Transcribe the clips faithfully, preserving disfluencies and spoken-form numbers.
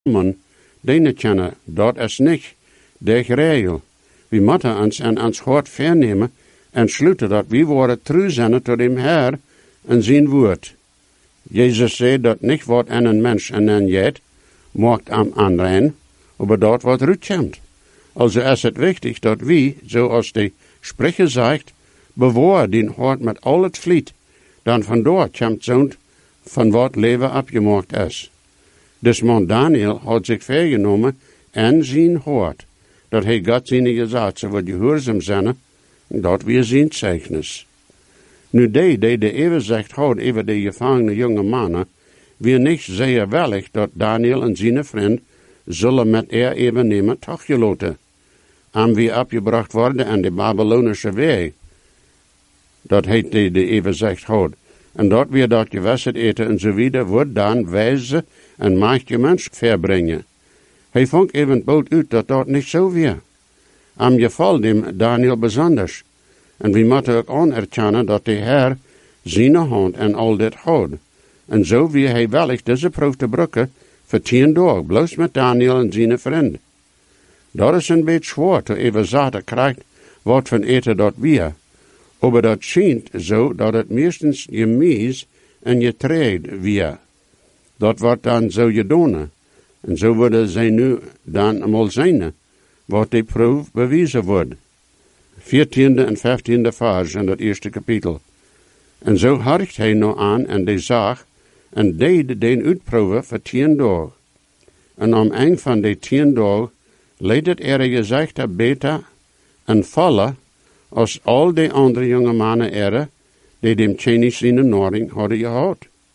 man, deine kennen, dat is niet de regel. We moeten ons en ons hart vernemen en sluiten dat we worden trouw zijn tot dem Heer en zijn woord. Jezus zei dat niet wat aan een mens en een jet maakt am aanrein, maar dat wat uitkomt. Also is het wichtig dat we, zoals de sprecher zegt, bewaar den hart met al het vliet, dan vandoor komt zo'n van wat leven opgemaakt is. Dus man Daniel had zich vergenomen en zijn hart, dat hij God zijn gezegd wat gehoorzaam zijn, dat weer zijn zeichnis. Nu die, die de evenzicht houdt over de gevangene jonge mannen, weer niet zeer wellig dat Daniel en zijn vriend zullen met er even nemen toegelaten. Aan wie opgebracht worden aan de Babylonische weg. Dat heet de, de evenzicht houdt. En dat weer dat gewasset eten en zo wieder, wordt dan wijze en machtige mens verbrengen. Hij vond even bood uit dat dat niet zo weer. Am geval dem Daniel besonders. En we moeten ook anerkennen dat de Heer zijn hand en al dit houdt. En zo wie hij wellicht deze proef te brukken, voor tien dagen, bloos met Daniel en zijn vriend. Dat is een beetje zwaar, te even zaten krijgt wat van eten dat weer. Maar dat schijnt zo dat het meestens je mies en je treed weer. Dat wordt dan zo gedaan. En zo worden zij nu dan eenmaal zijn, wat die proef bewezen wordt. veertiende en vijftiende vers in dat eerste kapitel. En zo harkt hij nou aan en die zag en deed den uitproeven voor tien dagen. En om een van die tien dagen leed het er gezegde beter en vallen als al die andere jonge mannen er, die dem Chinese in de Noording hadden gehad.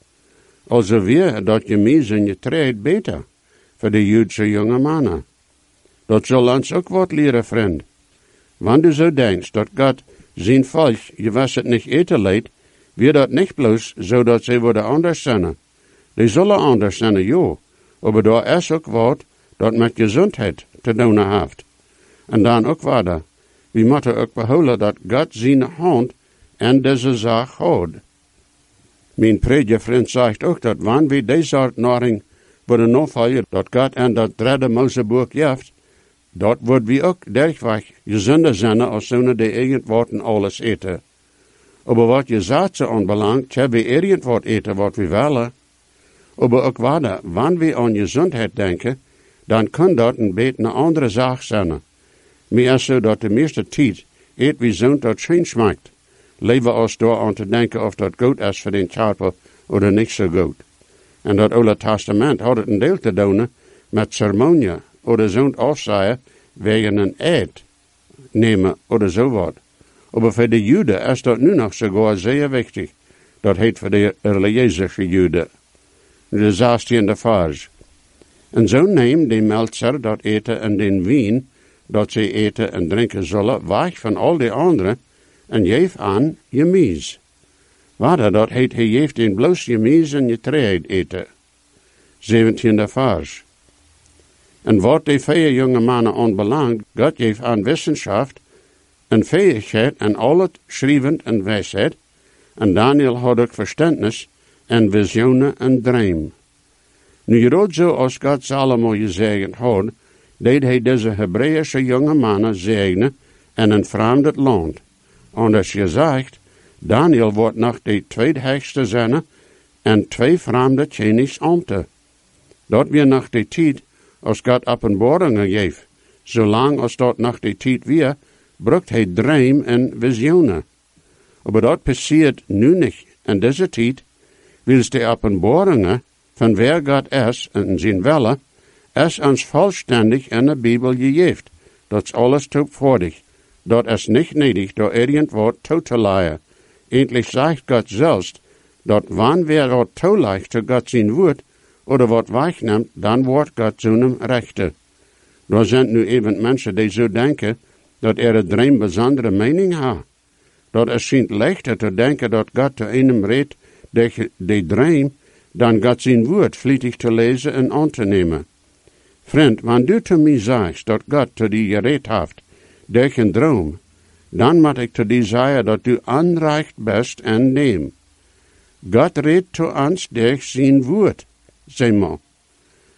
Also weer dat je mies en je treed beter voor de Joodse jonge mannen. Dat zal ons ook wat leren, vriend. Wanneer du zo denkst dat God zijn volk je was het niet eten leidt, weer dat niet bloos zodat ze worden anders zijn. Die zullen anders zijn, ja, maar daar is ook wat dat met gezondheid te doen heeft. En dan ook wat. We moeten ook behouden dat God zijn hand en deze zaak houdt. Mijn predikvriend zegt ook dat wanneer we deze soort naring worden navolgen, dat God en dat derde Moseboek heeft, dat wordt we ook dergweg gezonder zijn als zo'n die irgendwat alles eten. Maar wat je zaadse aanbelangt, hebben we irgendwat eten wat we willen. Maar ook wat, wanneer we aan gezondheid denken, dan kan dat een beetje een andere zaak zijn. Maar is zo dat de meeste tijd eet we zo'n dat schijn smaakt. Leven als door aan te denken of dat goed is voor den charper of niet zo goed. En dat Oude Testament had het een deel te doen met ceremonie of zo'n afzaaien wegen een eed nemen of zo wat. Maar voor de Joden is dat nu nog sogar zeer wichtig. Dat heet voor de religieuze Joden. De zestiende vers. En zo neemt de meltzer dat eten en den wien dat ze eten en drinken zullen, weg van al die anderen, en geef aan je mies. Wat dat heet, hij geeft in bloos je mies en je treed eten. zeventiende vers. En wat de vier jonge mannen aanbelangt, God geeft aan wetenschap en fähigheid en al het schrijvend en wijsheid, en Daniel had ook verstandnis en visioenen en droom. Nu je dat zo als God Salomo gezegend had, deed hij deze Hebreeuwse jonge mannen zegenen en een vreemd land. Anders gezegd, Daniel wordt nog de tweedhechste zijn en twee vreemde Chinese ambten. Dat weer nog de tijd als God openbaringen geeft. Zolang als dat nog de tijd weer, brukt hij droom en visioenen. Maar dat passiert nu niet. In deze tijd, wils de openbaringen van wer God is en zijn wille, is ons vollständig in de Bibel gegeven. Dat is alles toepvoordig. Dat is niet nötig door irgendwat toe te leiden. Endlich zegt God zelfs, dat wanneer wat toelegt te God zijn woord, oder wat wegneemt, dan wordt God zo'n rechter. Er zijn nu even mensen die zo denken, dat er een dream bijzondere mening heeft. Dat het schijnt lichter te denken dat God te einem redt, de, de dream, dan God zijn woord vlietig te lezen en aan te nemen. Vriend, wanneer du te mij zegt dat God te die gereed heeft, durch een droom, dan moet ik te die zeggen dat du aanreicht best en neem. God redt te ons durch zijn woord, zeg maar.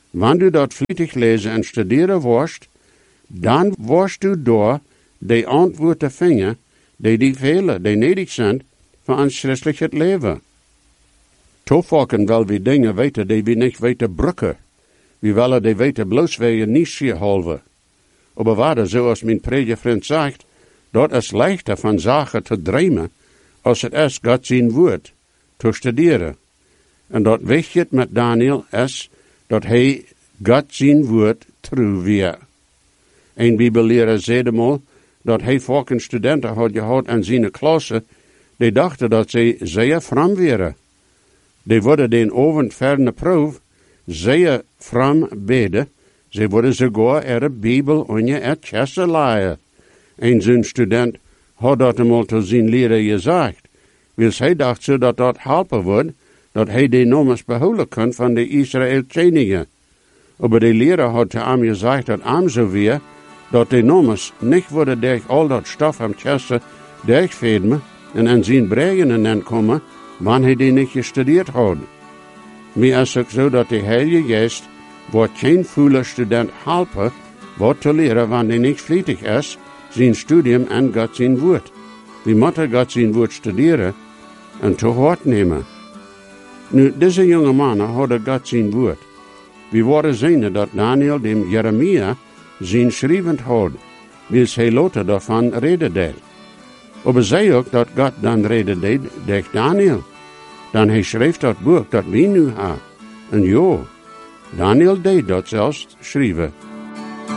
wanneer du dat vlietig lezen en studeren worst, dan worst du door de antwoorden vinden, die die velen, die nedig zijn, voor ons christelijk het leven. Toevalken wel we dingen weten die we niet weten brukken. We willen die weten bloos waar je niet zie halve. Maar waar, zoals mijn predikvriend zegt, dat is leichter van zaken te dromen, als het is God zijn woord te studeren. En dat weet je met Daniel is, dat hij God zijn woord trouw weer. Een bibelleraar zei eenmaal, dat hij volgens studenten had gehad in zijn klasse, die dachten dat ze zeer fram waren. Die worden den avond verne proef zeer fram beden. Ze worden sogar er de Bibel onder het Kessel laaien. En zo'n student had dat eenmaal te zijn leraar gezegd. Wils hij dacht zo dat dat helpen wordt, dat hij de nommers behouden kan van de Israëltjeningen. Maar de leraar had te hem gezegd dat hem zo weer, dat de nommers niet worden door al dat stof am Kessel durchveden en in zijn breien komen, wanneer hij die niet gestudeerd had. Maar is ook zo dat de Heilige Geest wordt geen voele student helpen, wat te leren wanneer hij niet vlietig is, zijn studium en God zijn woord. We moeten God zijn woord studeren en te hard nemen. Nu, deze jonge mannen hadden God zijn woord. We worden zien dat Daniel dem Jeremia zijn schrijvend had, wils hij later daarvan reden deed. Maar zei ook dat God dan reden deed door Daniel. Dan hij schreef dat boek dat we nu hebben. En ja, Daniel deed dat zelfs schrijven.